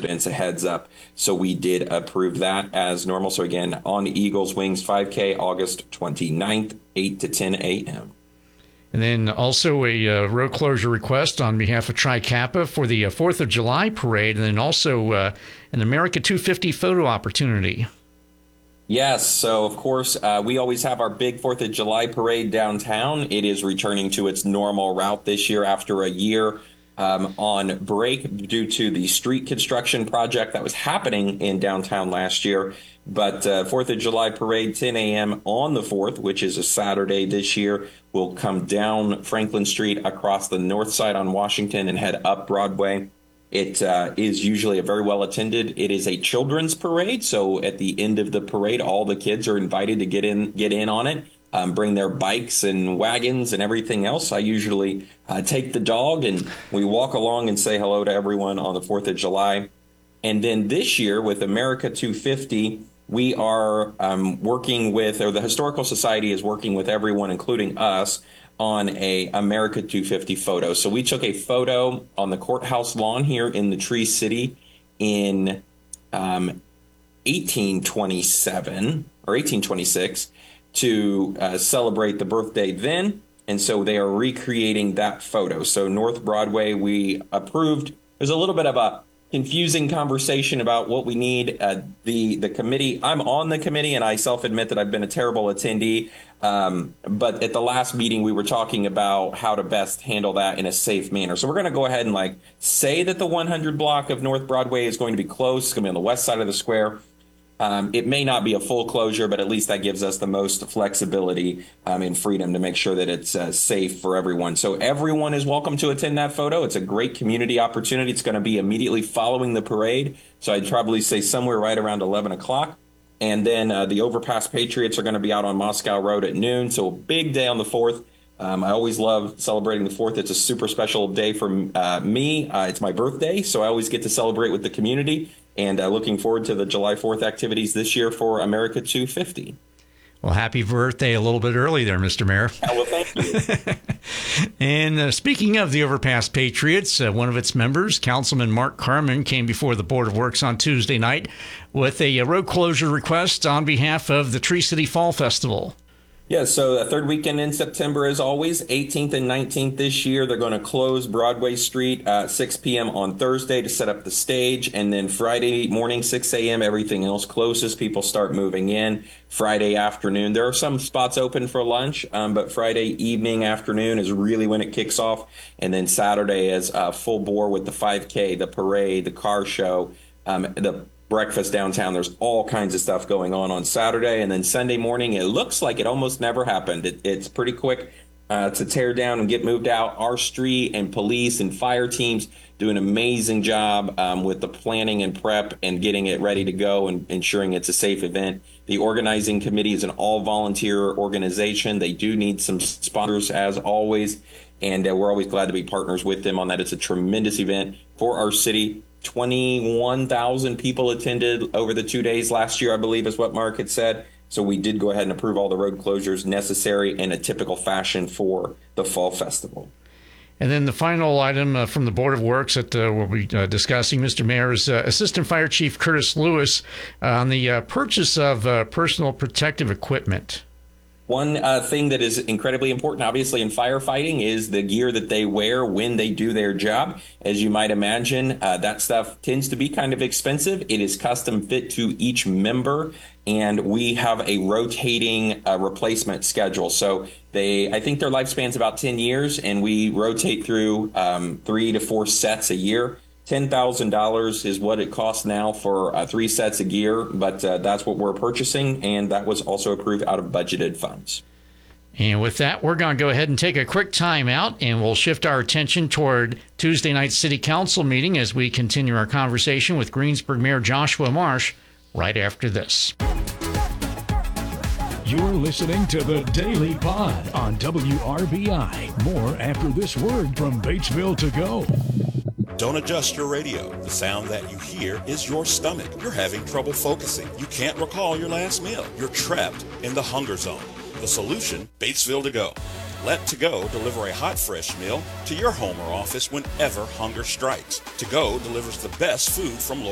residents a heads up. So we did approve that as normal. So again, on Eagles Wings 5K, August 29th, 8 to 10 a.m. And then also a road closure request on behalf of Tri Kappa for the 4th of July parade, and then also an America 250 photo opportunity. Yes, so of course, we always have our big 4th of July parade downtown. It is returning to its normal route this year after a year on break due to the street construction project that was happening in downtown last year. But 4th of July parade, 10 a.m. on the 4th, which is a Saturday this year, will come down Franklin Street across the north side on Washington and head up Broadway. It is usually a very well attended. It is a children's parade. So at the end of the parade, all the kids are invited to get in on it, bring their bikes and wagons and everything else. I usually take the dog and we walk along and say hello to everyone on the 4th of July. And then this year with America 250, we are working with, or the Historical Society is working with everyone, including us, on a America 250 photo. So we took a photo on the courthouse lawn here in the Tree City in 1827 or 1826 to celebrate the birthday then. And so they are recreating that photo. So North Broadway, we approved. There's a little bit of a confusing conversation about what we need. The committee, I'm on the committee, and I self-admit that I've been a terrible attendee. But at the last meeting, we were talking about how to best handle that in a safe manner. So we're going to go ahead and say that the 100 block of North Broadway is going to be closed. It's going to be on the west side of the square. It may not be a full closure, but at least that gives us the most flexibility and freedom to make sure that it's safe for everyone. So everyone is welcome to attend that photo. It's a great community opportunity. It's going to be immediately following the parade. So I'd probably say somewhere right around 11 o'clock. And then the Overpass Patriots are going to be out on Moscow Road at noon. So a big day on the 4th. I always love celebrating the 4th. It's a super special day for me. It's my birthday, so I always get to celebrate with the community. And looking forward to the July 4th activities this year for America 250. Well, happy birthday a little bit early there, Mr. Mayor. Well, thank you. And speaking of the Overpass Patriots, one of its members, Councilman Mark Carman, came before the Board of Works on Tuesday night with a road closure request on behalf of the Tree City Fall Festival. Yeah, so the third weekend in September, as always, 18th and 19th this year, they're going to close Broadway Street at 6 p.m. on Thursday to set up the stage. And then Friday morning, 6 a.m., everything else closes. People start moving in. Friday afternoon, there are some spots open for lunch, but Friday evening, afternoon is really when it kicks off. And then Saturday is full bore with the 5K, the parade, the car show, the breakfast downtown. There's all kinds of stuff going on Saturday. And then Sunday morning, it looks like it almost never happened. It's pretty quick to tear down and get moved out. Our street and police and fire teams do an amazing job with the planning and prep and getting it ready to go and ensuring it's a safe event. The organizing committee is an all-volunteer organization. They do need some sponsors, as always, and we're always glad to be partners with them on that. It's a tremendous event for our city. 21,000 people attended over the 2 days last year, I believe is what Mark had said. So we did go ahead and approve all the road closures necessary in a typical fashion for the Fall Festival. And then the final item from the Board of Works that we'll be discussing, Mr. Mayor, is Assistant Fire Chief Curtis Lewis on the purchase of personal protective equipment. One thing that is incredibly important, obviously, in firefighting is the gear that they wear when they do their job. As you might imagine, that stuff tends to be kind of expensive. It is custom fit to each member, and we have a rotating replacement schedule. So I think their lifespan's about 10 years, and we rotate through 3 to 4 sets a year. $10,000 is what it costs now for 3 sets of gear, but that's what we're purchasing, and that was also approved out of budgeted funds. And with that, we're going to go ahead and take a quick time out, and we'll shift our attention toward Tuesday night's City Council meeting as we continue our conversation with Greensburg Mayor Joshua Marsh right after this. You're listening to the Daily Pod on WRBI. More after this word from Batesville to Go. Don't adjust your radio. The sound that you hear is your stomach. You're having trouble focusing. You can't recall your last meal. You're trapped in the hunger zone. The solution, Batesville To Go. Let To Go deliver a hot, fresh meal to your home or office whenever hunger strikes. To Go delivers the best food from